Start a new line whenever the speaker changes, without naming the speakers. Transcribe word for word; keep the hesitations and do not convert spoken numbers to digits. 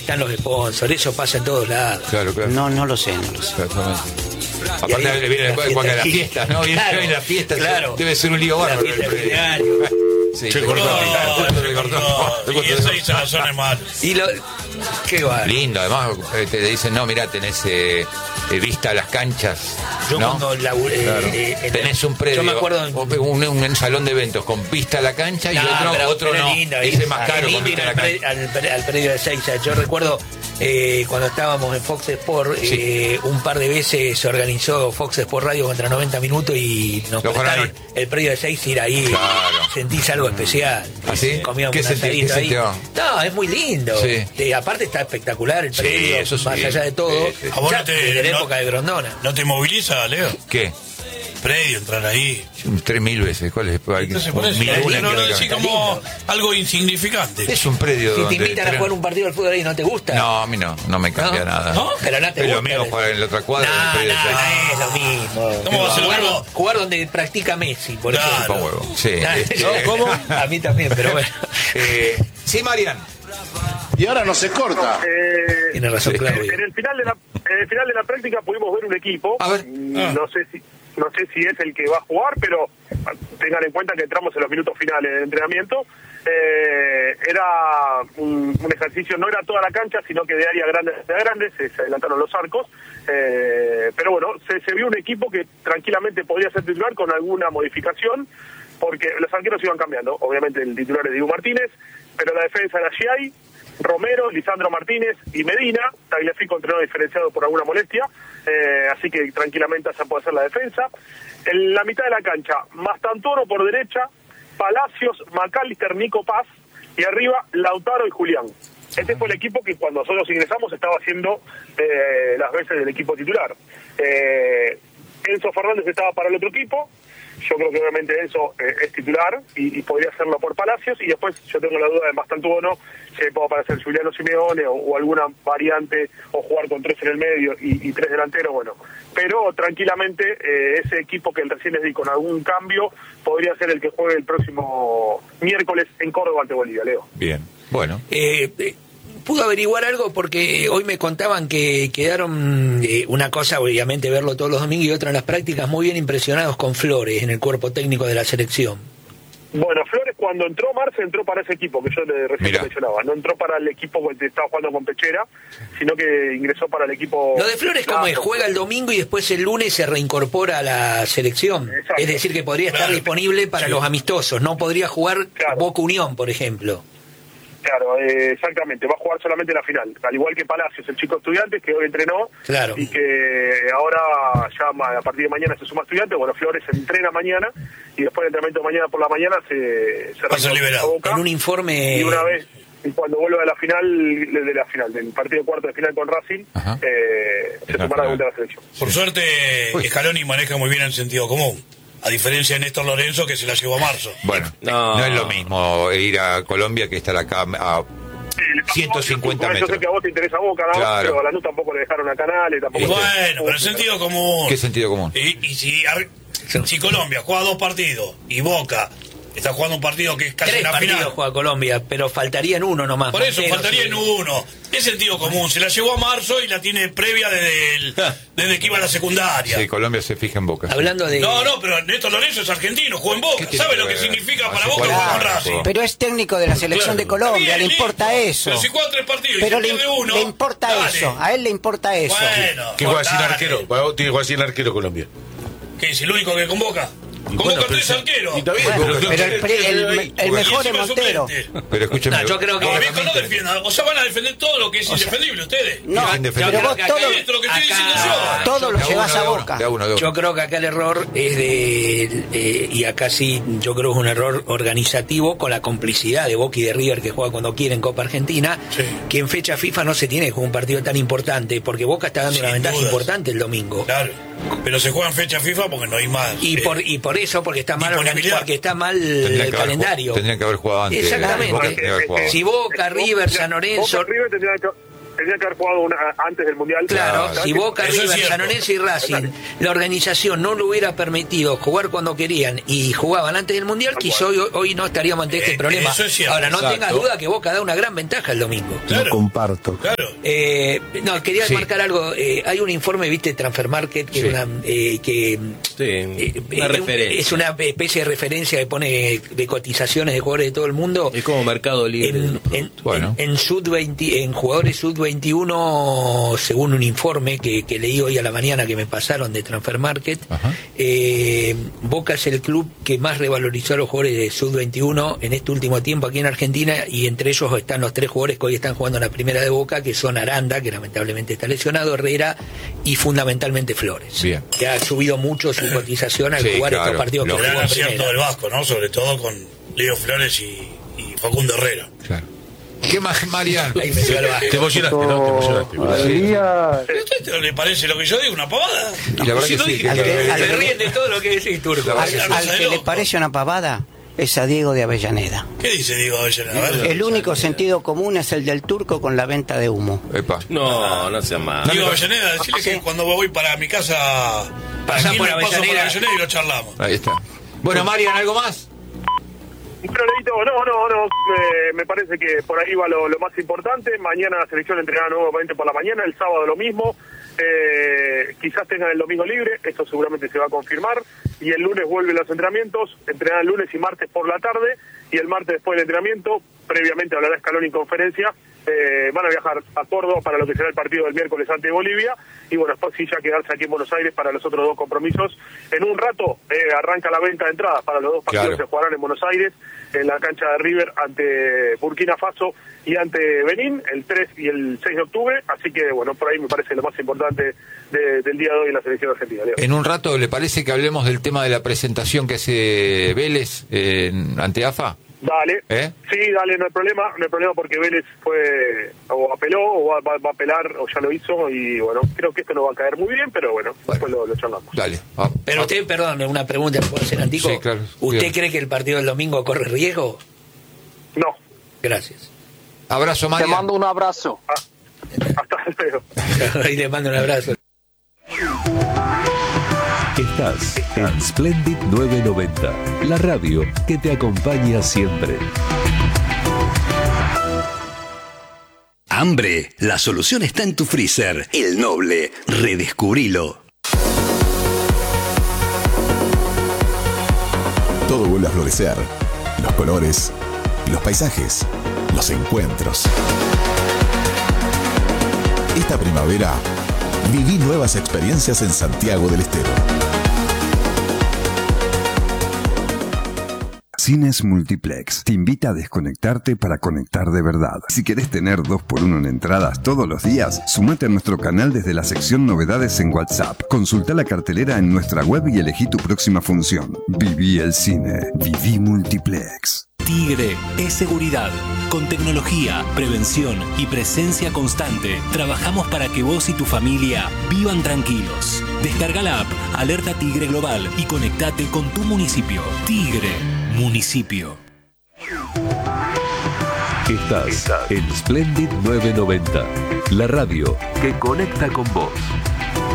están los sponsors, eso pasa en todos lados.
Claro, claro.
No, no lo sé, no lo sé.
Aparte
ahí,
le viene
la
después
fiesta
de la
aquí.
fiesta, ¿no? Viene
Claro,
la fiesta,
claro.
debe ser un lío bárbaro.
La fiesta de millonario.
Sí,
Che,
te
cortó.
cortó, te
No,
cortó,
no,
te cortó.
y esa hizo la zona mal.
Y lo. Qué va.
Lindo, además eh, te dicen, no, mira, tenés eh, eh, vista a las canchas.
Yo
¿no?
cuando laburé.
Claro.
eh, en
Tenés
el-
un predio,
Yo me acuerdo.
un, un, un salón de eventos con vista a la cancha y
No,
otro,
pero-
otro
pero
no.
lindo,
Ese es más
es
caro con
lindo ir
vista a
al,
la
pre-
cancha.
al, pre- al predio de Seiza. Yo recuerdo eh, cuando estábamos en Fox Sport,
Sí.
eh, un par de veces se organizó Fox Sport Radio contra noventa minutos y nos
Lo fueron
prestaron el predio de Seiza, ir ahí.
Claro.
Sentís algo especial.
¿Ah, sí?
Comíamos
¿Qué
un
sentí-
asadito
qué
ahí.
sintió?
No, es muy lindo.
Sí.
Eh, aparte está espectacular el
Sí,
predio,
eso sí.
más allá de todo.
Sí, sí.
¿A vos
Ya
no te-
desde la
no-
época de Grondona.
¿No te moviliza, Leo?
¿Qué?
Predio, entrar ahí.
Tres mil veces. ¿Cuál es?
Entonces, por eso,
Mil
no,
una
no,
que
no
lo
decís
que-
como algo insignificante.
Es un predio
Si te
donde
invitan a
tenés-
jugar un partido de fútbol ahí, ¿no te gusta?
No, a mí no, no me cambia
¿No?
nada.
¿No?
Pero no te
Es lo
gusta.
mismo jugar en la otra cuadra.
No,
que el predio
no,
de
no
Seiza.
es lo mismo.
¿Cómo va a ser lo
jugar,
mismo?
jugar donde practica Messi, por
Claro.
ejemplo.
Chupa huevo. Sí.
Ah,
este,
¿no? ¿Cómo? A mí también, pero bueno.
eh, sí, Marian.
Y ahora no se corta.
Eh,
Tiene razón,
Sí.
Claudio.
en el final de la en el final de la práctica pudimos ver un equipo.
A ver.
Mm,
Ah.
No sé si no sé si es el que va a jugar, pero tengan en cuenta que entramos en los minutos finales del entrenamiento. Eh, era un, un ejercicio, no era toda la cancha, sino que de área grande a grande, se, se adelantaron los arcos. Eh, pero bueno, se, se vio un equipo que tranquilamente podría ser titular con alguna modificación, porque los arqueros iban cambiando. Obviamente el titular es Diego Martínez, pero la defensa era Giai, Romero, Lisandro Martínez y Medina. Tagliafico entrenó diferenciado por alguna molestia, eh, así que tranquilamente esa puede ser la defensa. En la mitad de la cancha, Mastantoro por derecha, Palacios, McAllister, Nico Paz, y arriba Lautaro y Julián. Este fue el equipo que cuando nosotros ingresamos estaba haciendo eh, las veces del equipo titular. Eh, Enzo Fernández estaba para el otro equipo. Yo creo que obviamente Enzo eh, es titular y, y podría hacerlo por Palacios. Y después yo tengo la duda de Mastantuono, si puede aparecer Juliano Simeone o, o alguna variante, o jugar con tres en el medio y, y tres delanteros, bueno. Pero tranquilamente eh, ese equipo que recién les di con algún cambio podría ser el que juegue el próximo miércoles en Córdoba ante Bolivia, Leo.
Bien. Bueno.
Eh, eh, ¿Pudo averiguar algo? Porque hoy me contaban que quedaron, eh, una cosa obviamente verlo todos los domingos y otra en las prácticas, muy bien impresionados con Flores en el cuerpo técnico de la selección.
Bueno, Flores cuando entró Marce entró para ese equipo que yo le recién
Mirá.
mencionaba. No entró para el equipo que estaba jugando con Pechera, sino que ingresó para el equipo...
Lo de Flores, como es, juega el domingo y después el lunes se reincorpora a la selección.
Exacto.
Es decir, que podría estar
Claro.
disponible para
Sí.
los amistosos. No podría jugar
Claro.
Boca Unión, por ejemplo.
Claro, eh, exactamente, va a jugar solamente la final, al igual que Palacios, el chico estudiante que hoy entrenó
Claro.
y que ahora ya ma- a partir de mañana se suma estudiante. Bueno, Flores entrena mañana y después del entrenamiento de mañana por la mañana se, se
Va a ser
reincorpora
liberado.
a Boca.
En un informe...
Y una vez, y cuando vuelva de la final, de la final, del partido de cuarto de final con Racing,
Ajá.
eh, se
Ajá.
sumará de vuelta a la selección.
Por suerte,
Uy.
Scaloni maneja muy bien el sentido común. A diferencia de Néstor Lorenzo, que se la llevó a marzo.
Bueno,
No.
no es lo mismo ir a Colombia que estar acá a ciento cincuenta
Yo
metros.
sé que a vos te interesa Boca, ¿no?
Claro.
Pero a Lanús tampoco le dejaron a Canales, tampoco...
Y bueno, pero el sentido común.
¿Qué sentido común?
Y, y si, a ver, si Colombia juega dos partidos y Boca está jugando un partido que es casi
Tres
una
partidos
final.
juega Colombia, pero faltarían uno nomás.
Por eso
Montero,
faltaría
sí.
en uno. Es sentido común. Se la llevó a marzo y la tiene previa desde, el- desde que iba a la secundaria.
Sí, Colombia se fija en Boca.
Hablando de...
No, no, pero Néstor Lorenzo es argentino, jugó en Boca.
¿Qué tiene
¿Sabe
que
lo que
ver?
significa para
Hace
Boca
cuarenta
jugar con
años
Racing?
jugó.
Pero es técnico de la selección de Colombia,
Está bien,
le importa
listo.
eso.
Pero si juega tres partidos
Pero
y
le,
se pierde uno,
le importa
dale.
eso, a él le importa eso.
Bueno,
¿Qué juega sin
dale.
arquero? Para vos tiene que jugar sin arquero Colombia.
¿Qué es el único que convoca? Convoca
Bueno,
tres
pero-
arqueros.
Y está bien,
Bueno,
pero-
pero el, pre- el- el
Y
mejor es
encima
Montero.
suplente.
Pero escúchame.
No, yo creo que-
No, viejo, no
Obviamente.
defiendan. O sea, van a defender todo lo que es indefendible ustedes.
No,
¿Quién defiende?
pero
Yo
vos
creo que
todo,
Esto es lo que estoy
acá-
diciendo yo.
todo lo
De a
llevas
uno,
a
de uno,
Boca.
de a uno, de uno.
Yo creo que acá el error es de, eh, y acá sí, yo creo que es un error organizativo con la complicidad de Boca y de River que juega cuando quiere en Copa Argentina,
Sí.
que en fecha FIFA no se tiene que jugar un partido tan importante, porque Boca está dando
Sin
una ventaja
dudas.
importante el domingo.
Claro. Pero se juega en fecha FIFA porque no hay más.
Y
eh,
por y por eso, porque está mal
disponibilidad.
organizado, porque está mal
Tendrían
el
que haber
calendario.
jugado- Tendrían que haber jugado antes.
Exactamente.
Boca tendría que haber jugado.
Si Boca, River, San Lorenzo...
Boca, River tendría que, tendría que haber jugado una, antes del Mundial.
Claro,
¿Sabes
si
qué?
Boca,
Eso es
River,
cierto.
San Lorenzo y Racing, la organización no lo hubiera permitido jugar cuando querían y jugaban antes del Mundial, quizá hoy, hoy no estaríamos ante este
Eh,
problema.
eso es cierto.
Ahora, no
Exacto.
tengas duda que Boca da una gran ventaja el domingo.
Claro.
Comparto.
Claro.
Eh, no, quería
Sí.
marcar algo. Eh, hay un informe, viste, Transfer Market, que,
Sí.
es una, eh, que
Sí,
eh,
una
eh,
referencia.
es una especie de referencia que pone de cotizaciones de jugadores de todo el mundo.
Es como Mercado Libre. de
En,
los
en,
productos.
Bueno.
en, en sub veinte, en jugadores sub veintiuno, según un informe que, que leí hoy a la mañana que me pasaron de Transfer Market,
Ajá.
eh, Boca es el club que más revalorizó a los jugadores de sub veintiuno en este último tiempo aquí en Argentina, y entre ellos están los tres jugadores que hoy están jugando en la primera de Boca, que son Aranda, que lamentablemente está lesionado, Herrera y fundamentalmente Flores,
Bien.
que ha subido mucho su cotización al
Sí,
jugar
claro,
estos partidos que
lógico.
jugó
Gran
en primera.
acierto del Vasco, ¿no? Sobre todo con Leo Flores y, y Facundo Herrera.
Claro. ¿Qué más, Marian?
Ahí me dio el Vasco.
Te emocionaste, ¿no? Te emocionaste.
¿A usted le parece lo que yo digo? ¿Una pavada?
Y la verdad
Si
que
no
sí,
dije
que
al
es
que-
verdad.
al
Se
que-
ríen de todo lo que decís, Turco.
Al,
Claro,
al
no
que
sé,
le
loco.
parece una pavada es a Diego de Avellaneda.
¿Qué dice Diego Avellaneda? A ver.
El único sentido común es el del turco con la venta de humo.
Epa.
No, no sea más.
Diego Avellaneda, decirle que
Sí.
cuando voy para mi casa,
Pasá
aquí
por
me paso por
Avellaneda.
Avellaneda y lo charlamos.
Ahí está. Bueno, Marian, ¿algo más?
Bueno, Leito, no, no, no, eh, me parece que por ahí va lo, lo más importante. Mañana la selección entrenará nuevamente por la mañana, el sábado lo mismo. Eh, quizás tengan el domingo libre, esto seguramente se va a confirmar. Y el lunes vuelven los entrenamientos, entrenarán el lunes y martes por la tarde. Y el martes después del entrenamiento, previamente hablará Scaloni en conferencia. Eh, van a viajar a Córdoba para lo que será el partido del miércoles ante Bolivia, y bueno, después sí ya quedarse aquí en Buenos Aires para los otros dos compromisos. En un rato eh, arranca la venta de entradas para los dos partidos
Claro.
que se jugarán en Buenos Aires, en la cancha de River ante Burkina Faso y ante Benín, el tres y el seis de octubre, así que bueno, por ahí me parece lo más importante de- del día de hoy en la selección argentina. Leo.
En un rato, ¿le parece que hablemos del tema de la presentación que hace Vélez en, ante A F A?
Dale,
¿Eh?
sí, dale, no hay problema, no hay problema porque Vélez fue, o apeló, o va, va- va a apelar, o ya lo hizo, y bueno, creo que esto no va a caer muy bien, pero bueno, después lo, lo charlamos.
Dale. va.
Pero usted, perdón, una pregunta, ¿puedo hacer, Antico?
Sí, claro.
¿Usted
Bien.
cree que el partido del domingo corre riesgo?
No,
Gracias.
Abrazo, Marian.
un abrazo.
ah, hasta luego.
Ahí le mando un abrazo.
Estás en Splendid novecientos noventa, la radio que te acompaña siempre.
Hambre, la solución está en tu freezer. El Noble, redescubrilo.
Todo vuelve a florecer. Los colores, los paisajes, los encuentros. Esta primavera, viví nuevas experiencias en Santiago del Estero.
Cines Multiplex te invita a desconectarte para conectar de verdad. Si querés tener dos por uno en entradas todos los días, sumate a nuestro canal desde la sección Novedades en WhatsApp. Consulta la cartelera en nuestra web y elegí tu próxima función. Viví el cine. Viví Multiplex.
Tigre es seguridad. Con tecnología, prevención y presencia constante, trabajamos para que vos y tu familia vivan tranquilos. Descarga la app Alerta Tigre Global y conectate con tu municipio. Tigre, municipio.
Estás en Splendid novecientos noventa, la radio que conecta con vos.